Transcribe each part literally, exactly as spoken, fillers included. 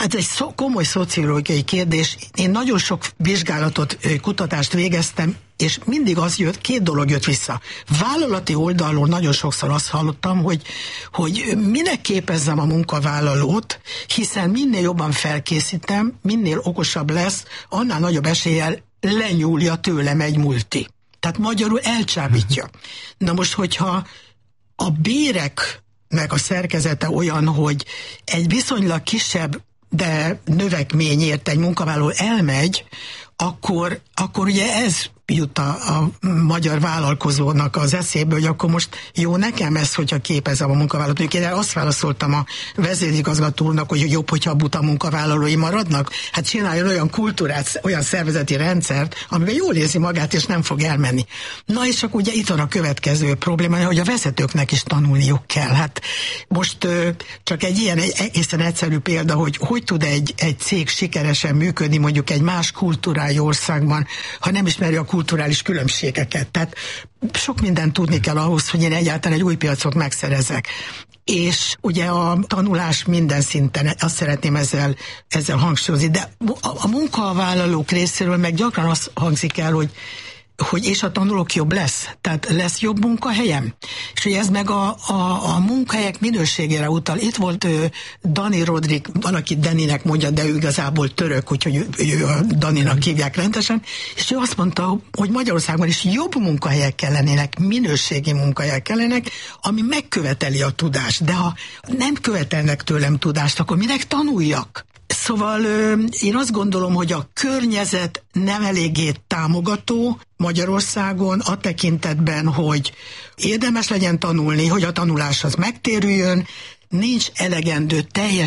Hát egy szó, komoly szociológiai kérdés. Én nagyon sok vizsgálatot, kutatást végeztem, és mindig az jött, két dolog jött vissza. Vállalati oldalról nagyon sokszor azt hallottam, hogy, hogy minek képezzem a munkavállalót, hiszen minél jobban felkészítem, minél okosabb lesz, annál nagyobb eséllyel lenyúlja tőlem egy multi. Tehát magyarul elcsábítja. Na most, hogyha a bérek meg a szerkezete olyan, hogy egy viszonylag kisebb, de növekményért egy munkavállaló elmegy, akkor, akkor ugye ez jut a, a magyar vállalkozónak az eszébe, hogy akkor most jó nekem ez, hogyha képezem a munkavállalót. Én azt válaszoltam a vezérigazgatónak, hogy jobb, hogyha buta munkavállalói maradnak. Hát csináljon olyan kultúrát, olyan szervezeti rendszert, amiben jól érzi magát, és nem fog elmenni. Na és akkor ugye itt van a következő probléma, hogy a vezetőknek is tanulniuk kell. Hát most csak egy ilyen egy egészen egyszerű példa, hogy hogy tud egy, egy cég sikeresen működni mondjuk egy más kultúrájú országban, ha nem ismeri a kulturális különbségeket. Tehát sok mindent tudni kell ahhoz, hogy én egyáltalán egy új piacot megszerezek. És ugye a tanulás minden szinten, azt szeretném ezzel, ezzel hangsúlyozni, de a, a munkavállalók részéről meg gyakran azt hangzik el, hogy hogy és a tanulók jobb lesz, tehát lesz jobb munkahelyem. És hogy ez meg a, a, a munkahelyek minőségére utal. Itt volt ő, Dani Rodrik, valaki Daninek mondja, de ő igazából török, úgyhogy ő, ő a Daninak hívják rendesen, és ő azt mondta, hogy Magyarországon is jobb munkahelyek kellenének, minőségi munkahelyek kellenek, ami megköveteli a tudást. De ha nem követelnek tőlem tudást, akkor minek tanuljak? Szóval én azt gondolom, hogy a környezet nem eléggé támogató Magyarországon a tekintetben, hogy érdemes legyen tanulni, hogy a tanulás az megtérüljön, nincs elegendő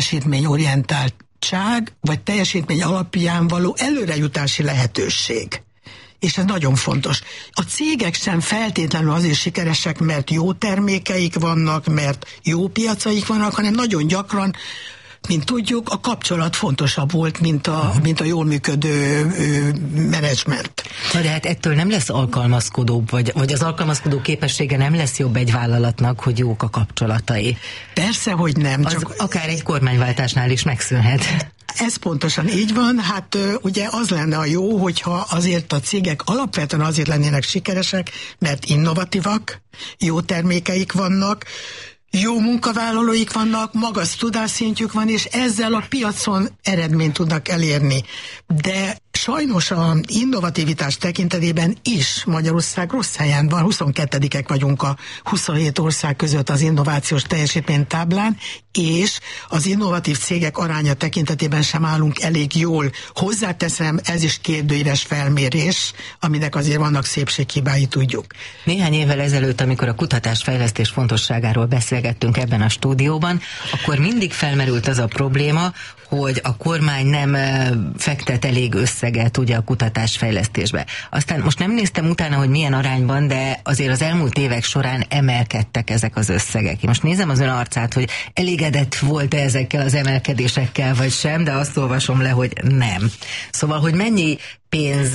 teljesítményorientáltság, vagy teljesítmény alapján való előrejutási lehetőség. És ez nagyon fontos. A cégek sem feltétlenül azért sikeresek, mert jó termékeik vannak, mert jó piacaik vannak, hanem nagyon gyakran, mint tudjuk, a kapcsolat fontosabb volt, mint a, mint a jól működő menedzsment. Na de hát ettől nem lesz alkalmazkodóbb, vagy, vagy az alkalmazkodó képessége nem lesz jobb egy vállalatnak, hogy jók a kapcsolatai. Persze, hogy nem. Az csak akár egy kormányváltásnál is megszűnhet. Ez pontosan így van, hát ugye az lenne a jó, hogyha azért a cégek alapvetően azért lennének sikeresek, mert innovatívak, jó termékeik vannak, jó munkavállalóik vannak, magas tudásszintjük van, és ezzel a piacon eredményt tudnak elérni. De sajnos a innovativitás tekintetében is Magyarország rossz helyen van, huszonkettedikek vagyunk a huszonhét ország között az innovációs teljesítménytáblán, és az innovatív cégek aránya tekintetében sem állunk elég jól. Hozzáteszem, ez is kérdőíves felmérés, aminek azért vannak szépséghibái, tudjuk. Néhány évvel ezelőtt, amikor a kutatásfejlesztés fontosságáról beszélgettünk ebben a stúdióban, akkor mindig felmerült az a probléma, hogy a kormány nem fektet elég összeget ugye a kutatásfejlesztésbe. Aztán most nem néztem utána, hogy milyen arányban, de azért az elmúlt évek során emelkedtek ezek az összegek. Én most nézem az ön arcát, hogy elégedett volt-e ezekkel az emelkedésekkel, vagy sem, de azt olvasom le, hogy nem. Szóval, hogy mennyi pénz...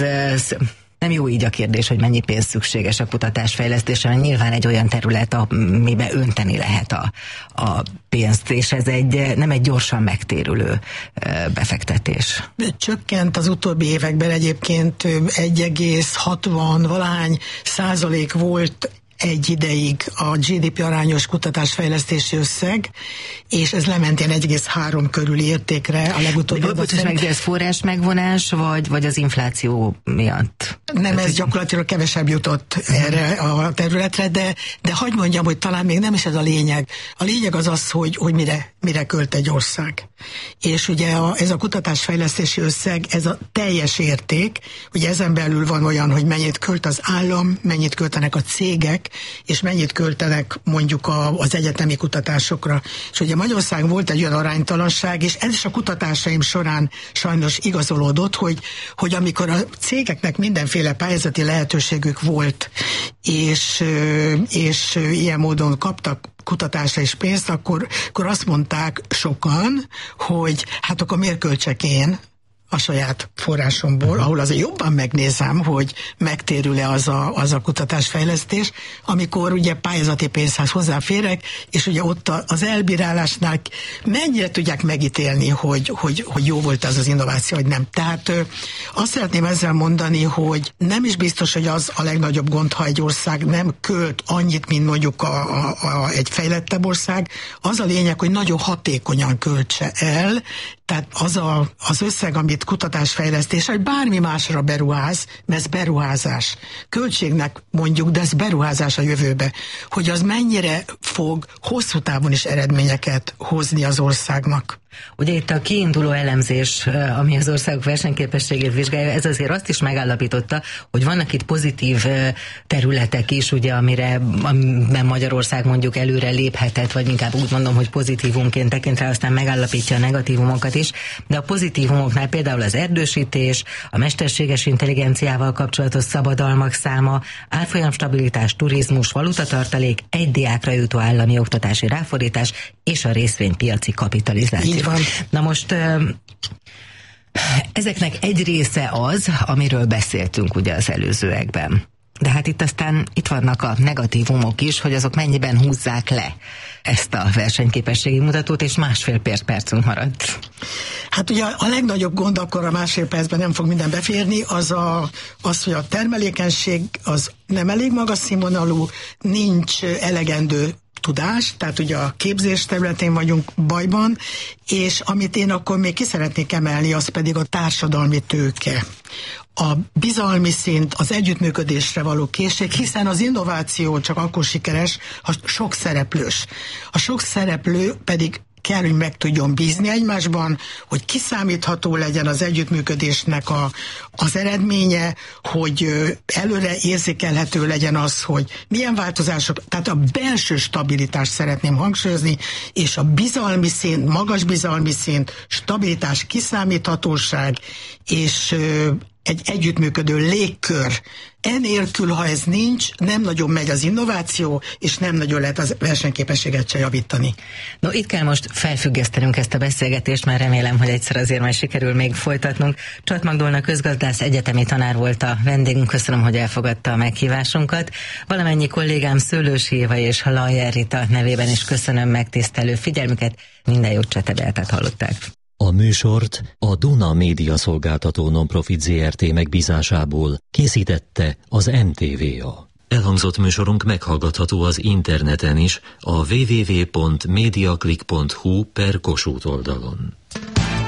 Nem jó így a kérdés, hogy mennyi pénz szükséges a kutatásfejlesztésre, mert nyilván egy olyan terület, amiben önteni lehet a, a pénzt, és ez egy, nem egy gyorsan megtérülő befektetés. Csökkent az utóbbi években egyébként egy egész hatvan valahány százalék volt egy ideig a gé dé pé arányos kutatásfejlesztési összeg, és ez lement ilyen egy egész három körüli értékre a legutóbbi adat szerint. Ez forrás megvonás, vagy, vagy az infláció miatt? Nem, ez gyakorlatilag kevesebb jutott erre a területre, de, de hagyd mondjam, hogy talán még nem is ez a lényeg. A lényeg az az, hogy, hogy mire, mire költ egy ország. És ugye a, ez a kutatásfejlesztési összeg, ez a teljes érték, ugye ezen belül van olyan, hogy mennyit költ az állam, mennyit költenek a cégek, és mennyit költenek mondjuk a, az egyetemi kutatásokra. És ugye Magyarországon volt egy olyan aránytalanság, és ez is a kutatásaim során sajnos igazolódott, hogy, hogy amikor a cégeknek mindenféle pályázati lehetőségük volt, és, és ilyen módon kaptak kutatásra és pénzt, akkor, akkor azt mondták sokan, hogy hát akkor miért költsek én a saját forrásomból, ahol azért jobban megnézem, hogy megtérül-e az a, az a kutatásfejlesztés, amikor ugye pályázati pénzhez hozzáférek, és ugye ott az elbírálásnál mennyire tudják megítélni, hogy, hogy, hogy jó volt az az innováció, vagy nem. Tehát azt szeretném ezzel mondani, hogy nem is biztos, hogy az a legnagyobb gond, ha egy ország nem költ annyit, mint mondjuk a, a, a, egy fejlettebb ország. Az a lényeg, hogy nagyon hatékonyan költse el, tehát az a, az összeg, amit kutatásfejlesztés, vagy bármi másra beruház, mert ez beruházás. Költségnek mondjuk, de ez beruházás a jövőbe. Hogy az mennyire fog hosszú távon is eredményeket hozni az országnak. Ugye itt a kiinduló elemzés, ami az országok versenyképességét vizsgálja, ez azért azt is megállapította, hogy vannak itt pozitív területek is, ugye, amire amiben Magyarország mondjuk előre léphetett, vagy inkább úgy mondom, hogy pozitívumként tekint rá, aztán megállapítja a negatívumokat is, de a pozitívumoknál például az erdősítés, a mesterséges intelligenciával kapcsolatos szabadalmak száma, árfolyamstabilitás, turizmus, valutatartalék, egy diákra jutó állami oktatási ráfordítás és a részvénypiaci kapitalizáció. Na most ezeknek egy része az, amiről beszéltünk ugye az előzőekben. De hát itt aztán itt vannak a negatívumok is, hogy azok mennyiben húzzák le ezt a versenyképességi mutatót, és másfél percünk maradt. Hát ugye a legnagyobb gond, akkor a másfél percben nem fog minden beférni, az, a, az, hogy a termelékenység az nem elég magas színvonalú, nincs elegendő tudás, tehát ugye a képzés területén vagyunk bajban, és amit én akkor még ki szeretnék emelni, az pedig a társadalmi tőke. A bizalmi szint, az együttműködésre való készség, hiszen az innováció csak akkor sikeres, ha sok szereplős. A sok szereplő pedig kell, hogy meg tudjon bízni egymásban, hogy kiszámítható legyen az együttműködésnek a, az eredménye, hogy előre érzékelhető legyen az, hogy milyen változások, tehát a belső stabilitást szeretném hangsúlyozni, és a bizalmi szint, magas bizalmi szint, stabilitás, kiszámíthatóság, és egy együttműködő légkör. Enélkül, ha ez nincs, nem nagyon megy az innováció, és nem nagyon lehet az versenyképességet se javítani. No, itt kell most felfüggesztenünk ezt a beszélgetést, mert remélem, hogy egyszer azért majd sikerül még folytatnunk. Csat Magdolna közgazdász egyetemi tanár volt a vendégünk, köszönöm, hogy elfogadta a meghívásunkat. Valamennyi kollégám Szőlősi Éva és Lajer Rita nevében is köszönöm megtisztelő figyelmüket. Minden jót, Csete Beátát hallották. A műsort a Duna Média Szolgáltató Nonprofit zé er té megbízásából készítette az em té vé á. Elhangzott műsorunk meghallgatható az interneten is a double-u double-u double-u pont mediaclick pont hu per Kossuth oldalon.